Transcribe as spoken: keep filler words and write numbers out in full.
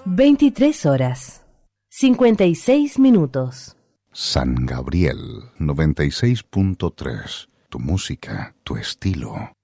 veintitrés horas, cincuenta y seis minutos. San Gabriel noventa y seis punto tres. Tu música, tu estilo.